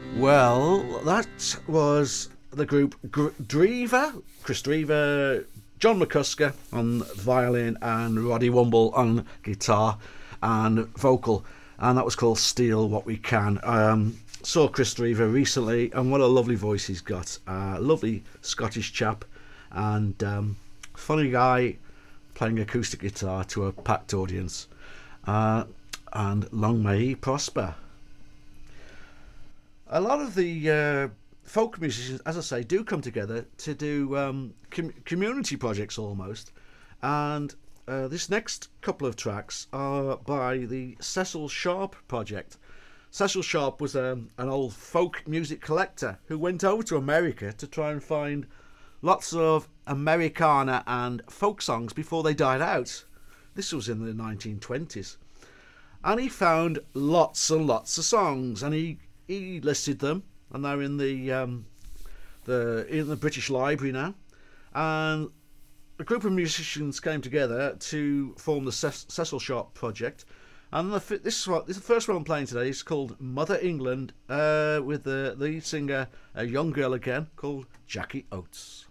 Well, that was the group Drever, Chris Drever, John McCusker on violin, and Roddy Wumble on guitar and vocal, and that was called Steal What We Can. Saw Chris Drever recently, and what a lovely voice he's got. Lovely Scottish chap, and funny guy playing acoustic guitar to a packed audience. And long may he prosper. A lot of the folk musicians, as I say, do come together to do community projects almost. And this next couple of tracks are by the Cecil Sharp Project. Cecil Sharp was an old folk music collector who went over to America to try and find lots of Americana and folk songs before they died out. This was in the 1920s. And he found lots and lots of songs, and he listed them, and they're in the British Library now. And a group of musicians came together to form the Cecil Sharp Project. And this is the first one I'm playing today. Is called Mother England, with the lead singer, a young girl again, called Jackie Oates.